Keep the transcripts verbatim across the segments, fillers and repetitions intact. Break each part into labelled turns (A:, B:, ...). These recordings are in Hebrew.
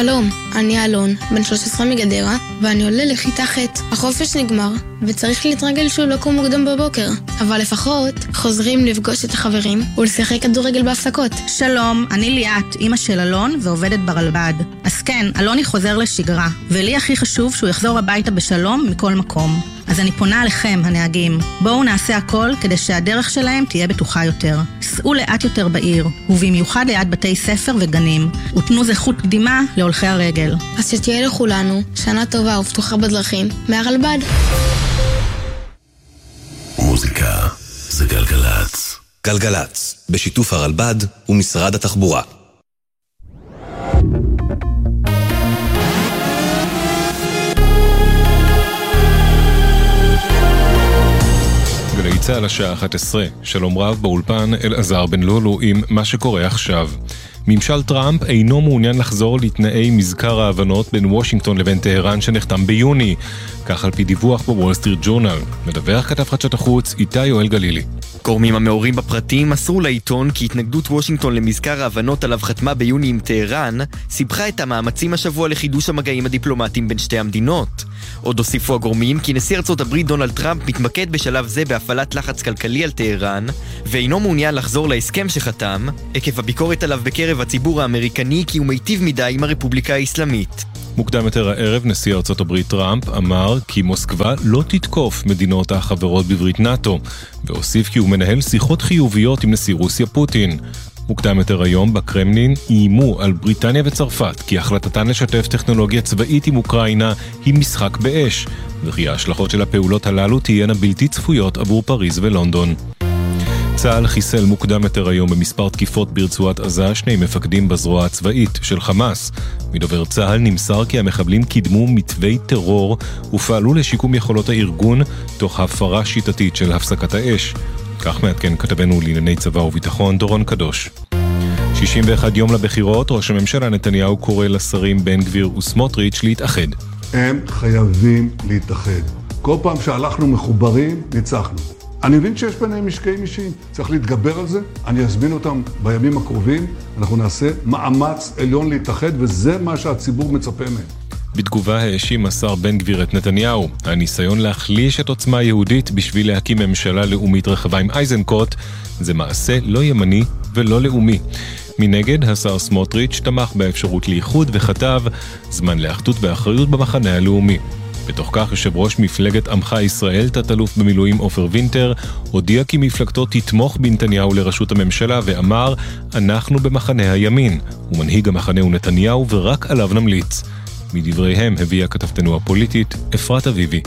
A: שלום, אני אלון, בן שלוש עשרה מגדרה, ואני עולה לכיתה ח'. החופש נגמר, וצריך להתרגל שהוא לא קום מוקדם בבוקר. אבל לפחות חוזרים לפגוש את החברים ולשחק כדורגל בהפסקות.
B: שלום, אני ליאת, אמא של אלון ועובדת ברלב"ד. אז כן, אלוני חוזר לשגרה, ולי הכי חשוב שהוא יחזור הביתה בשלום מכל מקום. אז אני פונה עליכם, הנהגים. בואו נעשה הכל כדי שהדרך שלהם תהיה בטוחה יותר. סעו לאט יותר בעיר, ובמיוחד ליד בתי ספר וגנים, ותנו זכות קדימה להולכי הרגל.
A: אז שתהיה לכולנו שנה טובה ופתוחה בדרכים מהרלב"ד.
C: מוזיקה זה גלגלץ. גלגלץ, בשיתוף הרלב"ד ומשרד התחבורה. גלי צהל השעה אחת עשרה, שלום רב באולפן אלעזר בן לולו עם מה שקורה עכשיו. ממשל טראמפ אינו מעוניין לחזור לתנאי מזכר ההבנות בין וושינגטון לבין טהרן שנחתם ביוני, כך על פי דיווח בוול סטריט ג'ורנל. מדווח כתב חדשות החוץ איתי יואל גלילי.
D: גורמים המעורים בפרטים מסרו לעיתון כי התנגדות וושינגטון למזכר ההבנות עליו חתמה ביוני עם טהרן סיבכה את המאמצים השבוע לחידוש המגעים הדיפלומטיים בין שתי המדינות. עוד הוסיפו הגורמים כי נשיא ארצות הברית דונלד טראמפ מתמקד בשלב זה בהפעלת לחץ כלכלי על טהרן ואינו מעוניין לחזור להסכם שחתם עקב הביקורת עליו בקרב הציבור האמריקני כי הוא מיטיב מדי עם הרפובליקה האסלאמית.
C: מוקדם יותר הערב נשיא ארצות הברית טראמפ אמר כי מוסקבה לא תתקוף מדינות החברות בברית נאטו, והוסיף כי הוא מנהל שיחות חיוביות עם נשיא רוסיה פוטין. מוקדם יותר היום בקרמלין איימו על בריטניה וצרפת כי החלטתן לשתף טכנולוגיה צבאית עם אוקראינה היא משחק באש, וכי ההשלכות של הפעולות הללו תהיינה בלתי צפויות עבור פריז ולונדון. צה"ל חיסל מוקדם יותר היום במספר תקיפות ברצועת עזה שני מפקדים בזרוע הצבאית של חמאס. מדובר צה"ל נמסר כי המחבלים קידמו מתווי טרור ופעלו לשיקום יכולות הארגון תוך הפרה שיטתית של הפסקת האש. כך מעדכן כתבנו לענייני צבא וביטחון דורון קדוש. שישים ואחד יום לבחירות, ראש הממשלה נתניהו קורא לשרים בן גביר וסמוטריץ' להתאחד.
E: הם חייבים להתאחד. כל פעם שהלכנו מחוברים, ניצחנו. אני מבין שיש ביניהם משקעים אישיים, צריך להתגבר על זה, אני אזמין אותם בימים הקרובים, אנחנו נעשה מאמץ עליון להתאחד, וזה מה שהציבור מצפה מהם.
C: בתגובה האשים השר בן גביר את נתניהו, הניסיון להחליש את עוצמה יהודית בשביל להקים ממשלה לאומית רחבה עם איזנקוט, זה מעשה לא ימני ולא לאומי. מנגד, השר סמוטריץ' תמך באפשרות לאיחוד וכתב, זמן לאחדות באחריות במחנה הלאומי. בתוך כך, יושב ראש מפלגת עמך ישראל, תת-אלוף במילואים עופר וינטר, הודיע כי מפלגתו תתמוך בנתניהו לראשות הממשלה ואמר, אנחנו במחנה הימין, ומנהיג המחנה הוא נתניהו ורק עליו נמליץ. מדבריהם הביאה כתבתנו הפוליטית אפרת אביבי.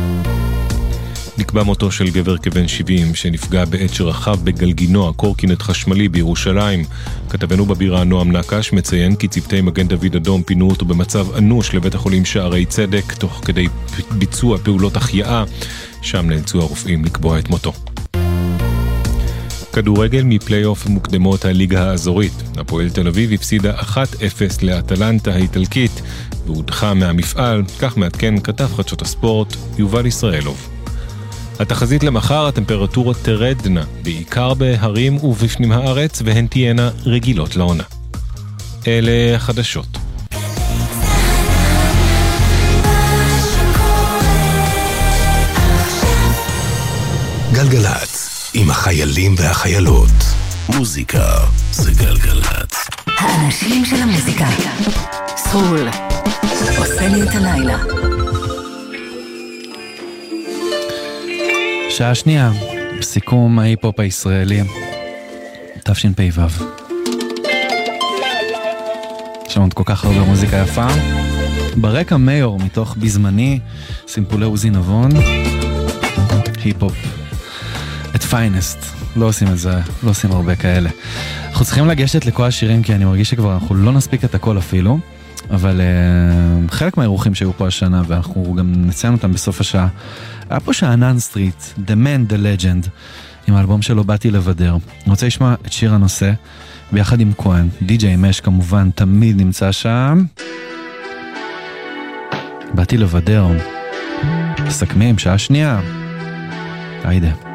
C: נקבע מותו של גבר כבן שבעים שנפגע בעת שרכב בגלגינוע קורקינט חשמלי בירושלים. כתבנו בבירה נועם נקש מציין כי צוותי מגן דוד אדום פינו אותו במצב אנוש לבית החולים שערי צדק תוך כדי ביצוע פעולות החייאה. שם נאלצו הרופאים לקבוע את מותו. כדורגל מפלייאוף מוקדמות הליגה האזורית. הפועל תל אביב הפסידה אחת אפס לאטלנטה האיטלקית והודחה מהמפעל, כך מעדכן כתב חדשות הספורט יובל ישראלוב. התחזית למחר, הטמפרטורות תרדנה, בעיקר בהרים ובפנים הארץ, והן תהיינה רגילות לעונה. אלה החדשות. גלגלץ, עם החיילים והחיילות. מוזיקה זה גלגלץ.
F: האנשים של המוזיקה. סול. עושה לי את הלילה.
G: שעה שנייה, סיכום ההיפ-הופ הישראלי, תשפ"ו. יש לנו כל כך הרבה מוזיקה יפה. ברקע מיור מתוך בזמני, סימפולי עוזי נבון, היפ-הופ, את פיינסט. לא עושים את זה, לא עושים הרבה כאלה. אנחנו צריכים לגשת לכל השירים, כי אני מרגיש שכבר אנחנו לא נספיק את הכל אפילו, אבל uh, חלק מהאירוחים שהיו פה השנה, ואנחנו גם נציין אותם בסוף השעה, היה פה שאנן סטריט, The Man, The Legend, עם האלבום שלו באתי לבדר. אני רוצה לשמוע את שיר הנושא, ביחד עם כהן, די-ג'יי מש כמובן תמיד נמצא שם. באתי לבדר, מסכמים, שעה שנייה. היידה.